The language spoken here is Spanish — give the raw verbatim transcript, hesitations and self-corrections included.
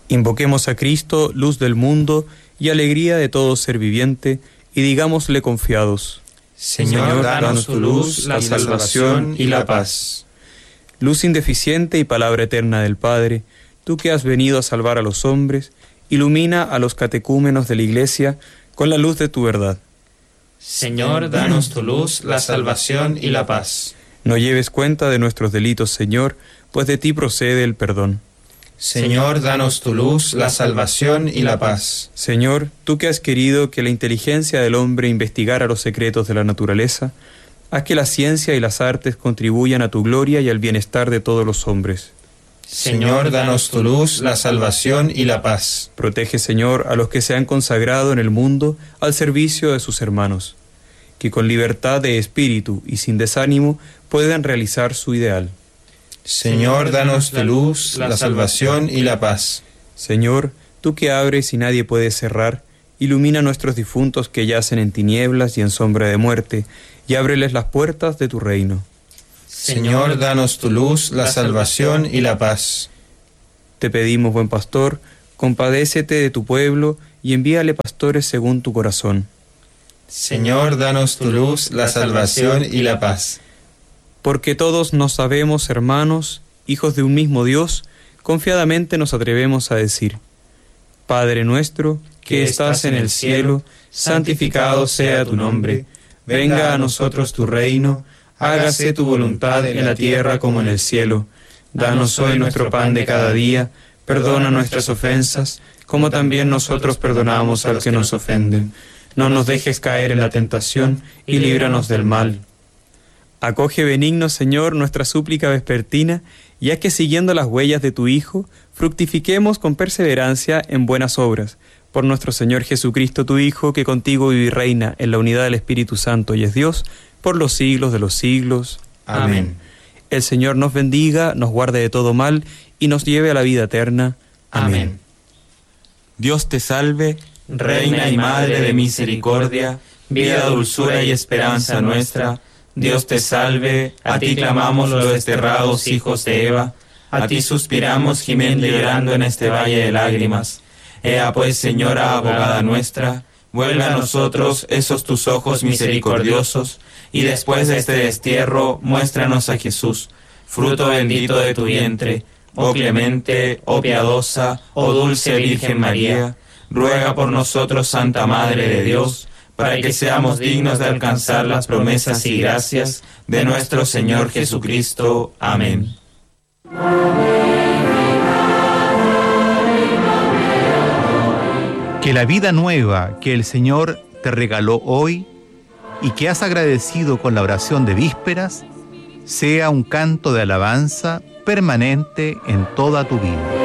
Invoquemos a Cristo, luz del mundo y alegría de todo ser viviente, y digámosle confiados: Señor, danos tu luz, la salvación y la paz. Luz indeficiente y palabra eterna del Padre, tú que has venido a salvar a los hombres, ilumina a los catecúmenos de la Iglesia con la luz de tu verdad. Señor, danos tu luz, la salvación y la paz. No lleves cuenta de nuestros delitos, Señor, pues de ti procede el perdón. Señor, danos tu luz, la salvación y la paz. Señor, tú que has querido que la inteligencia del hombre investigara los secretos de la naturaleza, haz que la ciencia y las artes contribuyan a tu gloria y al bienestar de todos los hombres. Señor, danos tu luz, la salvación y la paz. Protege, Señor, a los que se han consagrado en el mundo al servicio de sus hermanos, que con libertad de espíritu y sin desánimo puedan realizar su ideal. Señor, danos tu luz, la salvación y la paz. Señor, tú que abres y nadie puede cerrar, ilumina a nuestros difuntos que yacen en tinieblas y en sombra de muerte, y ábreles las puertas de tu reino. Señor, danos tu luz, la salvación y la paz. Te pedimos, buen pastor, compadécete de tu pueblo y envíale pastores según tu corazón. Señor, danos tu luz, la salvación y la paz. Porque todos nos sabemos hermanos, hijos de un mismo Dios, confiadamente nos atrevemos a decir: Padre nuestro, que estás en el cielo, santificado sea tu nombre. Venga a nosotros tu reino, hágase tu voluntad en la tierra como en el cielo. Danos hoy nuestro pan de cada día, perdona nuestras ofensas, como también nosotros perdonamos a los que nos ofenden. No nos dejes caer en la tentación y líbranos del mal. Acoge benigno, Señor, nuestra súplica vespertina, y haz que siguiendo las huellas de tu Hijo, fructifiquemos con perseverancia en buenas obras. Por nuestro Señor Jesucristo, tu Hijo, que contigo vive y reina en la unidad del Espíritu Santo y es Dios, por los siglos de los siglos. Amén. El Señor nos bendiga, nos guarde de todo mal y nos lleve a la vida eterna. Amén. Amén. Dios te salve, Reina y Madre de misericordia, vida, dulzura y esperanza nuestra. Dios te salve, a ti clamamos los desterrados hijos de Eva, a ti suspiramos gimiendo y llorando en este valle de lágrimas. Ea pues, Señora abogada nuestra, vuelve a nosotros esos tus ojos misericordiosos, y después de este destierro, muéstranos a Jesús, fruto bendito de tu vientre. Oh clemente, oh piadosa, oh dulce Virgen María, ruega por nosotros, Santa Madre de Dios, para que seamos dignos de alcanzar las promesas y gracias de nuestro Señor Jesucristo. Amén. Que la vida nueva que el Señor te regaló hoy y que has agradecido con la oración de vísperas sea un canto de alabanza permanente en toda tu vida.